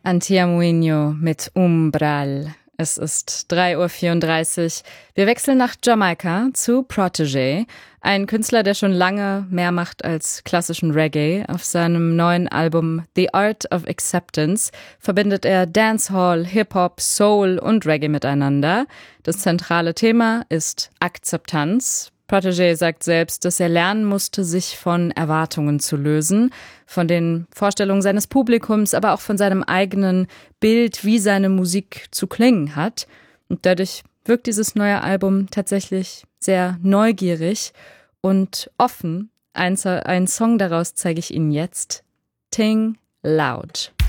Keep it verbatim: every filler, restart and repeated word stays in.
Antía Muinho mit Umbral. Es ist drei Uhr vierunddreißig. Wir wechseln nach Jamaika zu Protoje, ein Künstler, der schon lange mehr macht als klassischen Reggae. Auf seinem neuen Album The Art of Acceptance verbindet er Dancehall, Hip-Hop, Soul und Reggae miteinander. Das zentrale Thema ist Akzeptanz. Protoje sagt selbst, dass er lernen musste, sich von Erwartungen zu lösen, von den Vorstellungen seines Publikums, aber auch von seinem eigenen Bild, wie seine Musik zu klingen hat. Und dadurch wirkt dieses neue Album tatsächlich sehr neugierig und offen. Ein, ein Song daraus zeige ich Ihnen jetzt. Ting Loud.